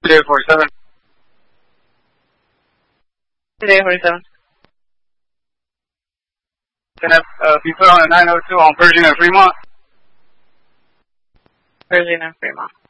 247. 247. Can I be put on a 902 on Pershing and Fremont? Pershing and Fremont.